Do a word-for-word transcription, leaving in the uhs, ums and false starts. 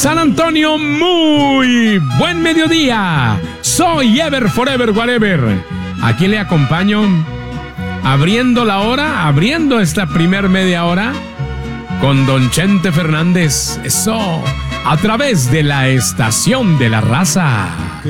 San Antonio, muy buen mediodía. Soy Ever Forever Whatever. Aquí le acompaño abriendo la hora, abriendo esta primer media hora con Don Chente Fernández. Eso, a través de la Estación de la Raza.